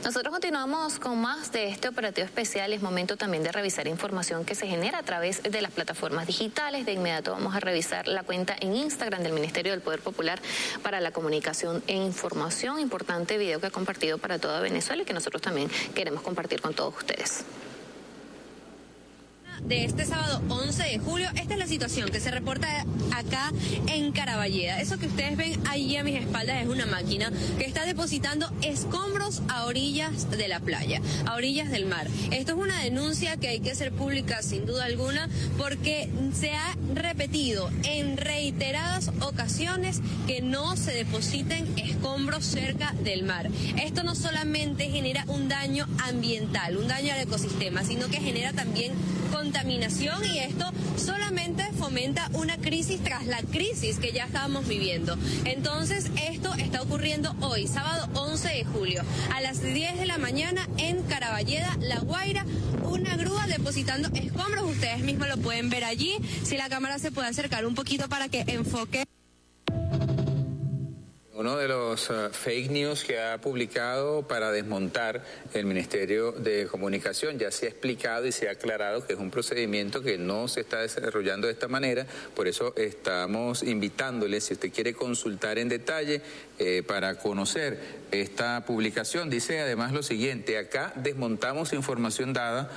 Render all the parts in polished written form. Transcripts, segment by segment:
Nosotros continuamos con más de este operativo especial. Es momento también de revisar información que se genera a través de las plataformas digitales. De inmediato vamos a revisar la cuenta en Instagram del Ministerio del Poder Popular para la Comunicación e Información. Importante video que ha compartido para toda Venezuela y que nosotros también queremos compartir con todos ustedes. De este sábado 11 de julio, esta es la situación que se reporta acá en Caraballeda. Eso que ustedes ven ahí a mis espaldas es una máquina que está depositando escombros a orillas de la playa, a orillas del mar. Esto es una denuncia que hay que hacer pública sin duda alguna, porque se ha repetido en reiteradas ocasiones que no se depositen escombros cerca del mar. Esto no solamente genera un daño ambiental, un daño al ecosistema, sino que genera también contaminación, y esto solamente fomenta una crisis tras la crisis que ya estábamos viviendo. Entonces, esto está ocurriendo hoy, sábado 11 de julio, a las 10 de la mañana en Caraballeda, La Guaira, una grúa depositando escombros. Ustedes mismos lo pueden ver allí. Si la cámara se puede acercar un poquito para que enfoque. Uno de los fake news que ha publicado para desmontar el Ministerio de Comunicación. Ya se ha explicado y se ha aclarado que es un procedimiento que no se está desarrollando de esta manera. Por eso estamos invitándole, si usted quiere consultar en detalle para conocer esta publicación. Dice además lo siguiente: acá desmontamos información dada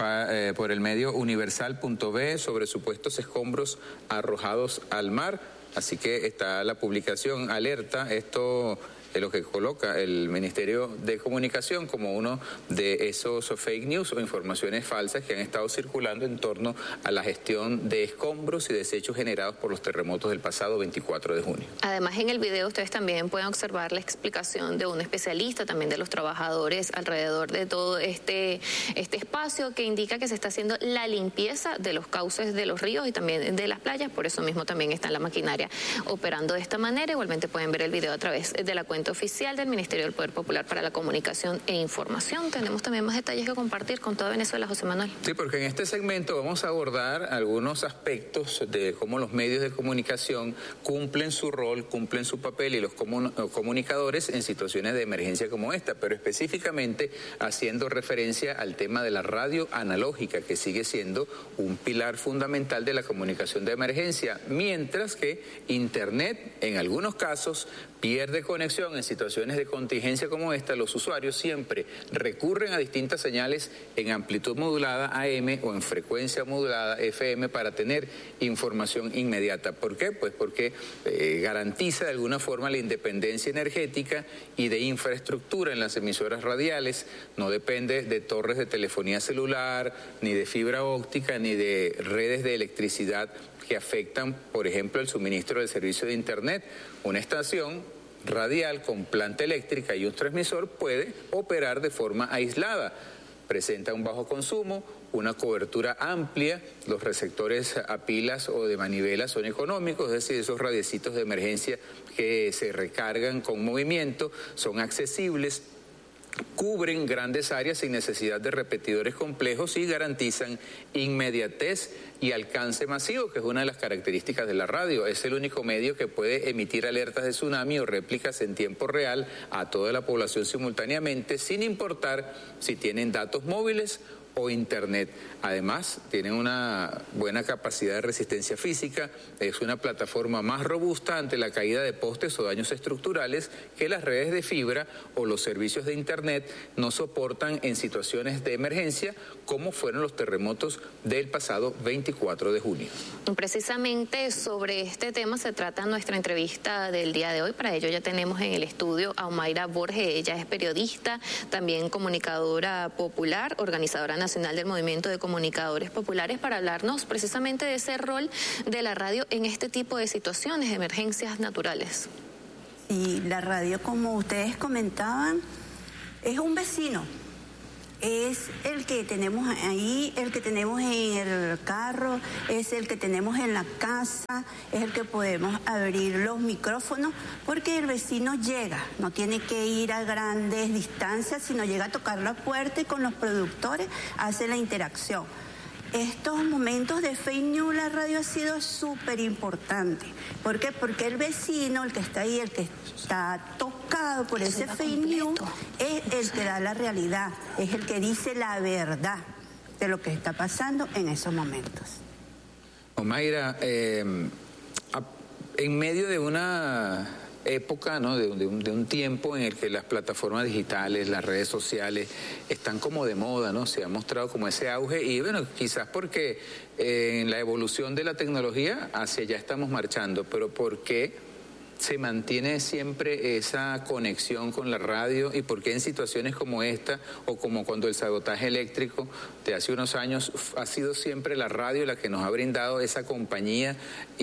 por el medio universal.be sobre supuestos escombros arrojados al mar. Así que está la publicación alerta. Esto es lo que coloca el Ministerio de Comunicación como uno de esos fake news o informaciones falsas que han estado circulando en torno a la gestión de escombros y desechos generados por los terremotos del pasado 24 de junio. Además, en el video ustedes también pueden observar la explicación de un especialista, también de los trabajadores alrededor de todo este espacio, que indica que se está haciendo la limpieza de los cauces de los ríos y también de las playas. Por eso mismo también está la maquinaria operando de esta manera. Igualmente pueden ver el video a través de la cuenta oficial del Ministerio del Poder Popular para la Comunicación e Información. Tenemos también más detalles que compartir con toda Venezuela, José Manuel. Sí, porque en este segmento vamos a abordar algunos aspectos de cómo los medios de comunicación cumplen su rol, cumplen su papel, y los comunicadores en situaciones de emergencia como esta, pero específicamente haciendo referencia al tema de la radio analógica, que sigue siendo un pilar fundamental de la comunicación de emergencia, mientras que Internet en algunos casos pierde conexión. En situaciones de contingencia como esta, los usuarios siempre recurren a distintas señales en amplitud modulada AM o en frecuencia modulada FM para tener información inmediata. ¿Por qué? Pues porque garantiza de alguna forma la independencia energética y de infraestructura en las emisoras radiales. No depende de torres de telefonía celular, ni de fibra óptica, ni de redes de electricidad que afectan, por ejemplo, el suministro del servicio de Internet. Una estación radial con planta eléctrica y un transmisor puede operar de forma aislada. Presenta un bajo consumo, una cobertura amplia, los receptores a pilas o de manivela son económicos, es decir, esos radiecitos de emergencia que se recargan con movimiento, son accesibles, cubren grandes áreas sin necesidad de repetidores complejos y garantizan inmediatez y alcance masivo, que es una de las características de la radio. Es el único medio que puede emitir alertas de tsunami o réplicas en tiempo real a toda la población simultáneamente, sin importar si tienen datos móviles o Internet. Además, tienen una buena capacidad de resistencia física, es una plataforma más robusta ante la caída de postes o daños estructurales que las redes de fibra o los servicios de Internet no soportan en situaciones de emergencia, como fueron los terremotos del pasado 24 de junio. Precisamente sobre este tema se trata nuestra entrevista del día de hoy. Para ello ya tenemos en el estudio a Omaira Borges. Ella es periodista, también comunicadora popular, organizadora nacional del Movimiento de Comunicadores Populares, para hablarnos precisamente de ese rol de la radio en este tipo de situaciones, de emergencias naturales. Y la radio, como ustedes comentaban, es un vecino. Es el que tenemos ahí, el que tenemos en el carro, es el que tenemos en la casa, es el que podemos abrir los micrófonos, porque el vecino llega, no tiene que ir a grandes distancias, sino llega a tocar la puerta y con los productores hace la interacción. estos momentos de fake news, la radio ha sido súper importante. ¿Por qué? Porque el vecino, el que está ahí, el que está tocado por ese fake news, es el que da la realidad, es el que dice la verdad de lo que está pasando en esos momentos. Omaira, en medio de una época, ¿no? de un tiempo en el que las plataformas digitales, las redes sociales están como de moda, ¿no? Se ha mostrado como ese auge y bueno, quizás porque en la evolución de la tecnología hacia allá estamos marchando, pero ¿por qué se mantiene siempre esa conexión con la radio y por qué en situaciones como esta o como cuando el sabotaje eléctrico de hace unos años ha sido siempre la radio la que nos ha brindado esa compañía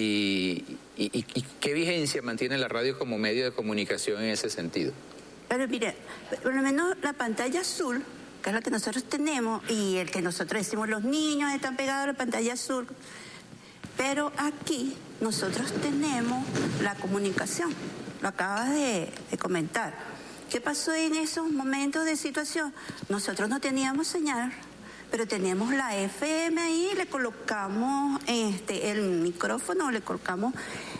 y qué vigencia mantiene la radio como medio de comunicación en ese sentido? Pero mire, por lo menos la pantalla azul, que es la que nosotros tenemos y el que nosotros decimos los niños están pegados a la pantalla azul, pero aquí nosotros tenemos la comunicación, lo acabas de comentar. ¿Qué pasó en esos momentos de situación? Nosotros no teníamos señal, pero teníamos la FM ahí, le colocamos el micrófono, le colocamos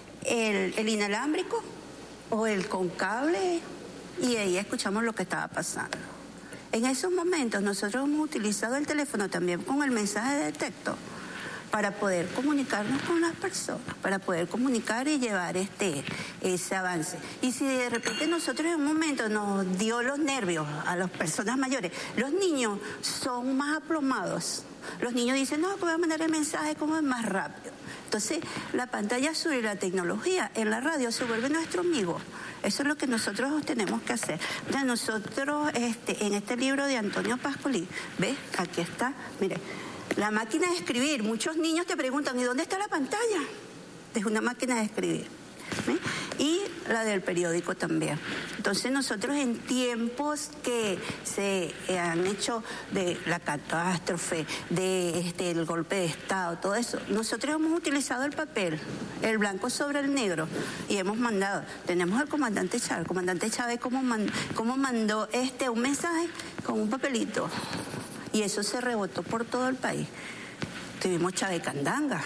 el inalámbrico o el con cable y ahí escuchamos lo que estaba pasando. En esos momentos nosotros hemos utilizado el teléfono también con el mensaje de texto para poder comunicarnos con las personas, para poder comunicar y llevar ese avance. Y si de repente nosotros en un momento nos dio los nervios a las personas mayores, los niños son más aplomados. Los niños dicen, no, que voy a mandar el mensaje como es más rápido. Entonces, la pantalla azul y la tecnología en la radio se vuelve nuestro amigo. Eso es lo que nosotros tenemos que hacer. Ya nosotros, en este libro de Antonio Pascolí, ¿ves? Aquí está, mire. La máquina de escribir, muchos niños te preguntan, ¿y dónde está la pantalla? Es una máquina de escribir. ¿Sí? Y la del periódico también. Entonces nosotros en tiempos que se han hecho de la catástrofe, el golpe de Estado, todo eso, nosotros hemos utilizado el papel, el blanco sobre el negro, y hemos mandado. Tenemos al comandante Chávez cómo mandó un mensaje con un papelito. Y eso se rebotó por todo el país. Tuvimos Chávez Candanga,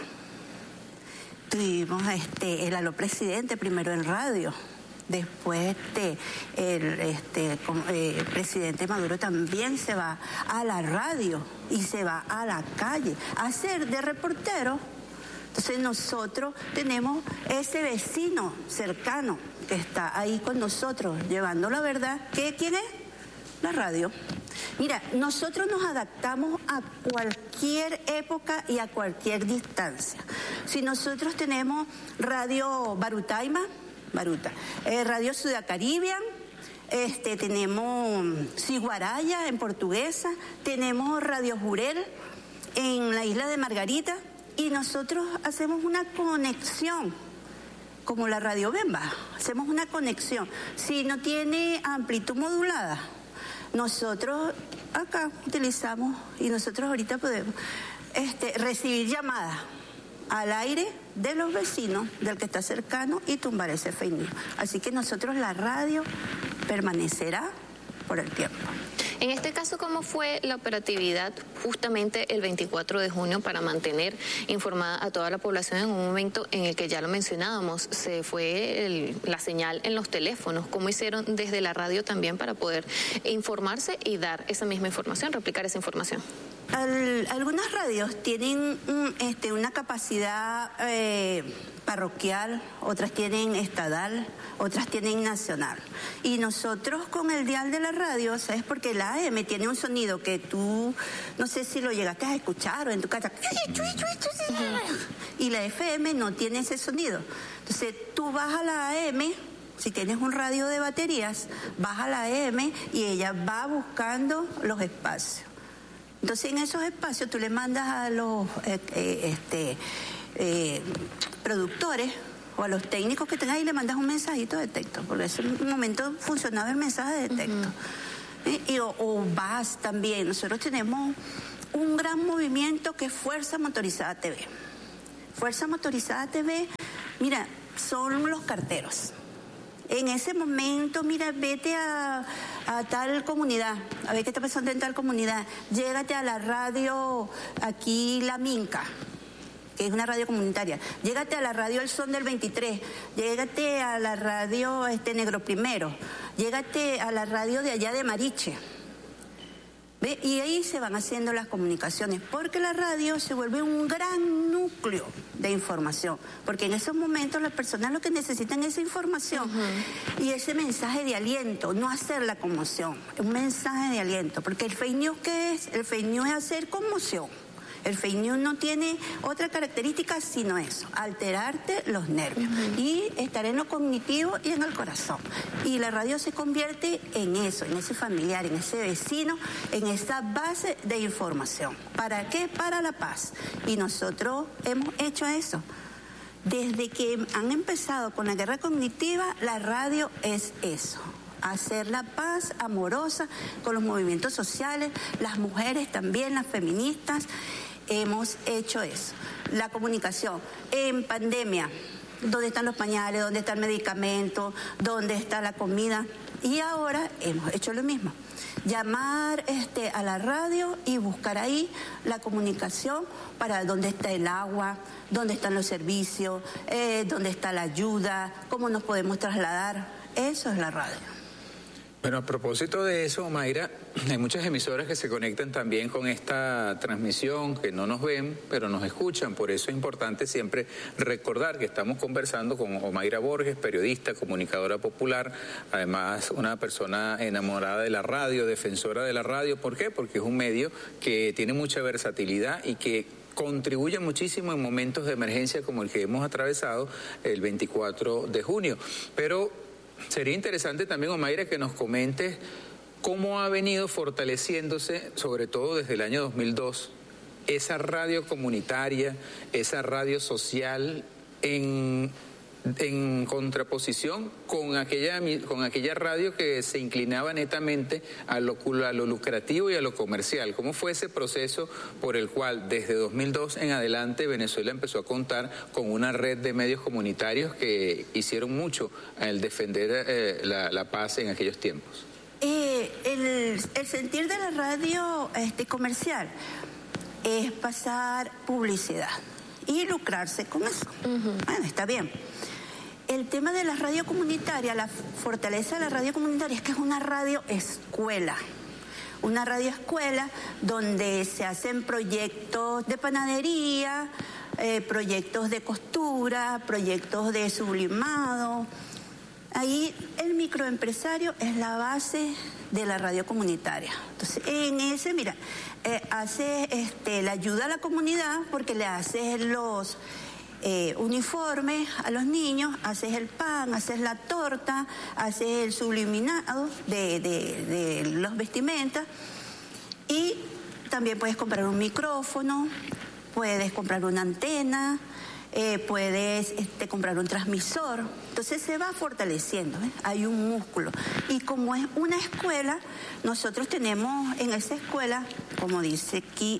tuvimos el aló presidente primero en radio, después el presidente Maduro también se va a la radio y se va a la calle a ser de reportero. Entonces nosotros tenemos ese vecino cercano que está ahí con nosotros llevando la verdad. ¿Quién es? La radio. Mira, nosotros nos adaptamos a cualquier época y a cualquier distancia. Si nosotros tenemos Radio Barutaima, Radio Sudacaribian, tenemos Ciguaraya en portuguesa, tenemos Radio Jurel en la isla de Margarita y nosotros hacemos una conexión como la Radio Bemba, hacemos una conexión. Si no tiene amplitud modulada, nosotros acá utilizamos y nosotros ahorita podemos recibir llamadas al aire de los vecinos, del que está cercano y tumbar ese fake news. Así que nosotros la radio permanecerá por el tiempo. En este caso, ¿cómo fue la operatividad justamente el 24 de junio para mantener informada a toda la población en un momento en el que ya lo mencionábamos, se fue la señal en los teléfonos? ¿Cómo hicieron desde la radio también para poder informarse y dar esa misma información, replicar esa información? Algunas radios tienen una capacidad parroquial, otras tienen estadal, otras tienen nacional. Y nosotros con el dial de la radio, ¿sabes? Porque la AM tiene un sonido que tú, no sé si lo llegaste a escuchar o en tu casa, y la FM no tiene ese sonido. Entonces tú vas a la AM, si tienes un radio de baterías, vas a la AM y ella va buscando los espacios. Entonces en esos espacios tú le mandas a los productores o a los técnicos que tengas y le mandas un mensajito de texto, porque en ese momento funcionaba el mensaje de texto. O vas también, nosotros tenemos un gran movimiento que es Fuerza Motorizada TV. Fuerza Motorizada TV, mira, son los carteros. En ese momento, mira, vete a tal comunidad, a ver qué está pasando en tal comunidad. Llégate a la radio, aquí La Minca, que es una radio comunitaria. Llégate a la radio El Son del 23. Llégate a la radio Negro Primero. Llégate a la radio de allá de Mariche. ¿Ve? Y ahí se van haciendo las comunicaciones, porque la radio se vuelve un gran núcleo de información, porque en esos momentos las personas lo que necesitan es información y ese mensaje de aliento, no hacer la conmoción, un mensaje de aliento, porque el fake news, ¿qué es? El fake news es hacer conmoción. El fake news no tiene otra característica sino eso, alterarte los nervios y estar en lo cognitivo y en el corazón. Y la radio se convierte en eso, en ese familiar, en ese vecino, en esa base de información. ¿Para qué? Para la paz. Y nosotros hemos hecho eso. Desde que han empezado con la guerra cognitiva, la radio es eso. Hacer la paz amorosa con los movimientos sociales, las mujeres también, las feministas. Hemos hecho eso. La comunicación en pandemia, ¿dónde están los pañales? ¿Dónde está el medicamento? ¿Dónde está la comida? Y ahora hemos hecho lo mismo. Llamar a la radio y buscar ahí la comunicación para dónde está el agua, dónde están los servicios, dónde está la ayuda, cómo nos podemos trasladar. Eso es la radio. Bueno, a propósito de eso, Mayra, hay muchas emisoras que se conectan también con esta transmisión, que no nos ven, pero nos escuchan. Por eso es importante siempre recordar que estamos conversando con Omaira Borges, periodista, comunicadora popular, además una persona enamorada de la radio, defensora de la radio. ¿Por qué? Porque es un medio que tiene mucha versatilidad y que contribuye muchísimo en momentos de emergencia como el que hemos atravesado el 24 de junio. Pero sería interesante también, Omaira, que nos comentes cómo ha venido fortaleciéndose, sobre todo desde el año 2002, esa radio comunitaria, esa radio social en contraposición con aquella radio que se inclinaba netamente a lo lucrativo y a lo comercial. ¿Cómo fue ese proceso por el cual desde 2002 en adelante Venezuela empezó a contar con una red de medios comunitarios que hicieron mucho al defender la paz en aquellos tiempos? El sentir de la radio comercial es pasar publicidad y lucrarse con eso. Bueno, está bien. El tema de la radio comunitaria, la fortaleza de la radio comunitaria es que es una radio escuela. Una radio escuela donde se hacen proyectos de panadería, proyectos de costura, proyectos de sublimado. Ahí el microempresario es la base de la radio comunitaria. Entonces, en ese, mira, haces la ayuda a la comunidad porque le haces los uniformes a los niños, haces el pan, haces la torta, haces el subliminado de los vestimentas y también puedes comprar un micrófono, puedes comprar una antena, puedes comprar un transmisor. Entonces se va fortaleciendo, ¿eh? Hay un músculo. Y como es una escuela, nosotros tenemos en esa escuela, como dice aquí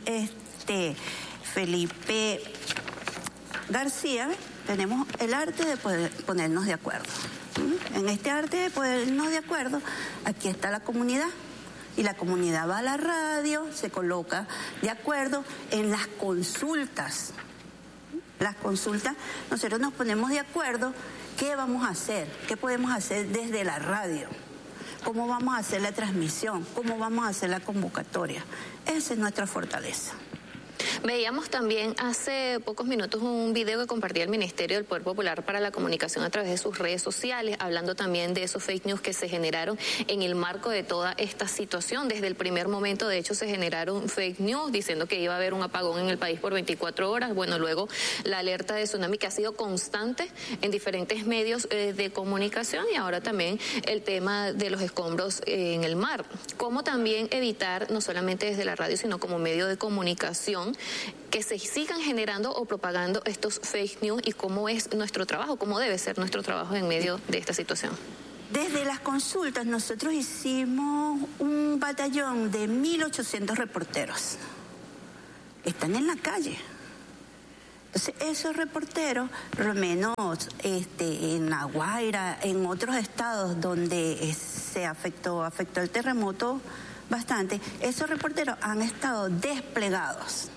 Felipe García, tenemos el arte de poder ponernos de acuerdo. En este arte de ponernos de acuerdo, aquí está la comunidad. Y la comunidad va a la radio, se coloca de acuerdo en las consultas. Las consultas, nosotros nos ponemos de acuerdo qué vamos a hacer, qué podemos hacer desde la radio, cómo vamos a hacer la transmisión, cómo vamos a hacer la convocatoria. Esa es nuestra fortaleza. Veíamos también hace pocos minutos un video que compartía el Ministerio del Poder Popular para la Comunicación a través de sus redes sociales, hablando también de esos fake news que se generaron en el marco de toda esta situación. Desde el primer momento, de hecho, se generaron fake news diciendo que iba a haber un apagón en el país por 24 horas. Bueno, luego la alerta de tsunami que ha sido constante en diferentes medios de comunicación y ahora también el tema de los escombros en el mar. Cómo también evitar, no solamente desde la radio, sino como medio de comunicación, que se sigan generando o propagando estos fake news y cómo es nuestro trabajo, cómo debe ser nuestro trabajo en medio de esta situación. Desde las consultas nosotros hicimos un batallón de 1.800 reporteros. Están en la calle. Entonces, esos reporteros, por lo menos en La Guaira, en otros estados donde se afectó el terremoto bastante, esos reporteros han estado desplegados.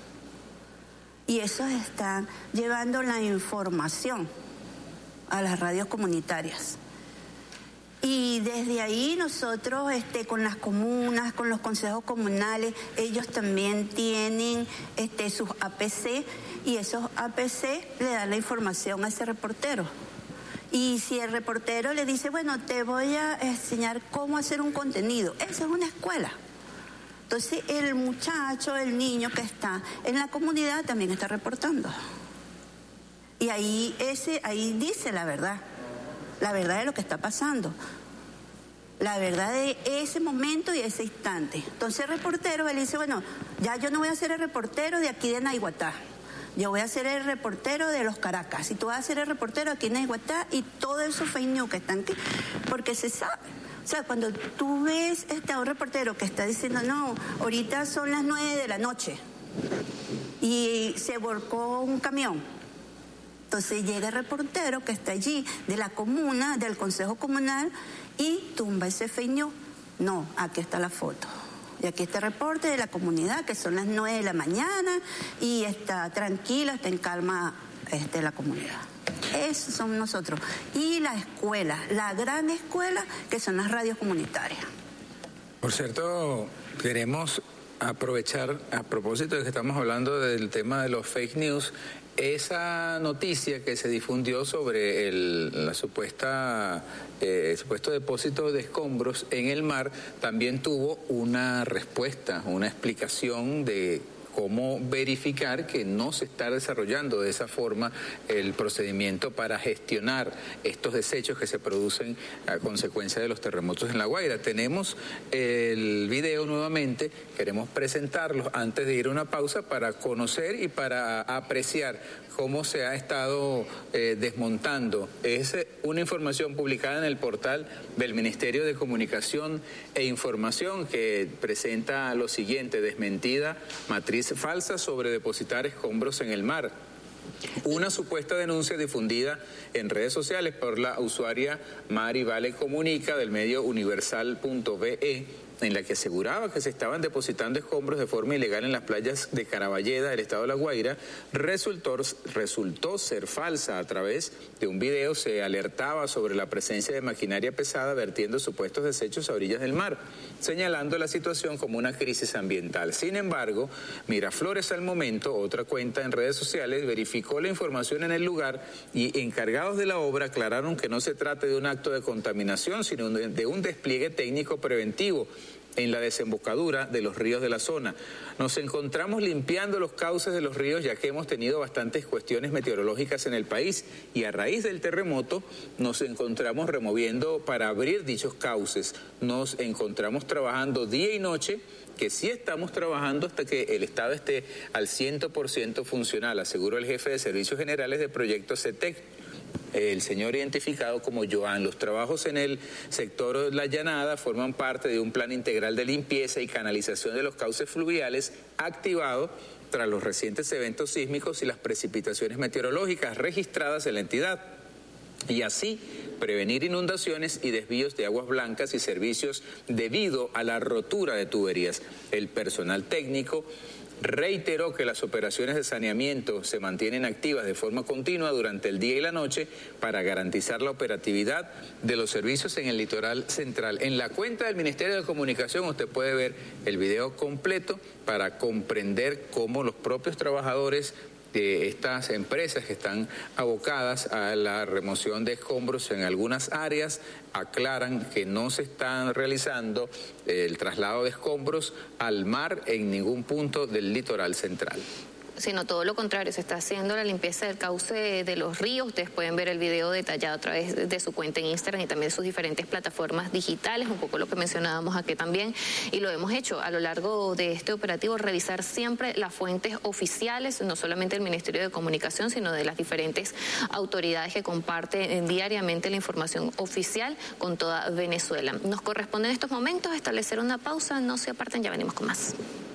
Y esos están llevando la información a las radios comunitarias. Y desde ahí nosotros con las comunas, con los consejos comunales, ellos también tienen sus APC y esos APC le dan la información a ese reportero. Y si el reportero le dice, bueno, te voy a enseñar cómo hacer un contenido, eso es una escuela. Entonces el muchacho, el niño que está en la comunidad también está reportando. Y ahí dice la verdad de lo que está pasando, la verdad de ese momento y ese instante. Entonces el reportero, él dice, bueno, ya yo no voy a ser el reportero de aquí de Naiguatá, yo voy a ser el reportero de los Caracas, y tú vas a ser el reportero aquí en Naiguatá, y todo eso fake news que están aquí, porque se sabe. O sea, cuando tú ves a un reportero que está diciendo, no, ahorita son las 9 de la noche y se volcó un camión. Entonces llega el reportero que está allí de la comuna, del consejo comunal, y tumba ese fake news. No, aquí está la foto. Y aquí está el reporte de la comunidad, que son las 9 de la mañana, y está tranquila, está en calma la comunidad. Esos son nosotros. Y la escuela, la gran escuela, que son las radios comunitarias. Por cierto, queremos aprovechar, a propósito de que estamos hablando del tema de los fake news, esa noticia que se difundió sobre el supuesto depósito de escombros en el mar también tuvo una respuesta, una explicación de cómo verificar que no se está desarrollando de esa forma el procedimiento para gestionar estos desechos que se producen a consecuencia de los terremotos en La Guaira. Tenemos el video nuevamente, queremos presentarlo antes de ir a una pausa para conocer y para apreciar cómo se ha estado desmontando. Es una información publicada en el portal del Ministerio de Comunicación e Información que presenta lo siguiente: desmentida matriz falsa sobre depositar escombros en el mar. Una supuesta denuncia difundida en redes sociales por la usuaria Mari Vale Comunica del medio universal.be, en la que aseguraba que se estaban depositando escombros de forma ilegal en las playas de Caraballeda, del estado de La Guaira, resultó ser falsa. A través de un video se alertaba sobre la presencia de maquinaria pesada vertiendo supuestos desechos a orillas del mar, señalando la situación como una crisis ambiental. Sin embargo, Miraflores al Momento, otra cuenta en redes sociales, verificó la información en el lugar y encargados de la obra aclararon que no se trata de un acto de contaminación, sino de un despliegue técnico preventivo en la desembocadura de los ríos de la zona. Nos encontramos limpiando los cauces de los ríos, ya que hemos tenido bastantes cuestiones meteorológicas en el país, y a raíz del terremoto nos encontramos removiendo para abrir dichos cauces. Nos encontramos trabajando día y noche, que sí estamos trabajando hasta que el Estado esté al 100% funcional, aseguró el jefe de Servicios Generales de Proyecto CETEC, el señor identificado como Joan. Los trabajos en el sector La Llanada forman parte de un plan integral de limpieza y canalización de los cauces fluviales activado tras los recientes eventos sísmicos y las precipitaciones meteorológicas registradas en la entidad, y así prevenir inundaciones y desvíos de aguas blancas y servicios debido a la rotura de tuberías. El personal técnico reiteró que las operaciones de saneamiento se mantienen activas de forma continua durante el día y la noche para garantizar la operatividad de los servicios en el litoral central. En la cuenta del Ministerio de Comunicación usted puede ver el video completo para comprender cómo los propios trabajadores de estas empresas que están abocadas a la remoción de escombros en algunas áreas aclaran que no se están realizando el traslado de escombros al mar en ningún punto del litoral central. Sino todo lo contrario, se está haciendo la limpieza del cauce de los ríos. Ustedes pueden ver el video detallado a través de su cuenta en Instagram y también sus diferentes plataformas digitales, un poco lo que mencionábamos aquí también, y lo hemos hecho a lo largo de este operativo, revisar siempre las fuentes oficiales, no solamente el Ministerio de Comunicación, sino de las diferentes autoridades que comparten diariamente la información oficial con toda Venezuela. Nos corresponde en estos momentos establecer una pausa, no se aparten, ya venimos con más.